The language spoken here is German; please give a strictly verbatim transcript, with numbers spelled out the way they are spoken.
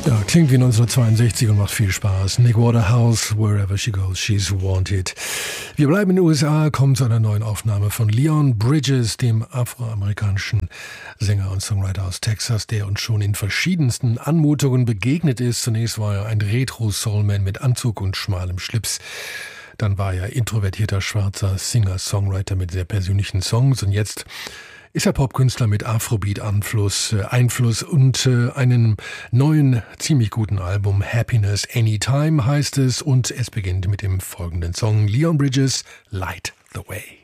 Ja, klingt wie neunzehnhundertzweiundsechzig und macht viel Spaß. Nick Waterhouse, Wherever She Goes, She's Wanted. Wir bleiben in den U S A, kommen zu einer neuen Aufnahme von Leon Bridges, dem afroamerikanischen Sänger und Songwriter aus Texas, der uns schon in verschiedensten Anmutungen begegnet ist. Zunächst war er ein Retro-Soulman mit Anzug und schmalem Schlips. Dann war er introvertierter schwarzer Singer-Songwriter mit sehr persönlichen Songs. Und jetzt ist er Popkünstler mit Afrobeat-Einfluss Einfluss und äh, einen neuen, ziemlich guten Album. Happiness Anytime heißt es, und es beginnt mit dem folgenden Song: Leon Bridges, Light the Way.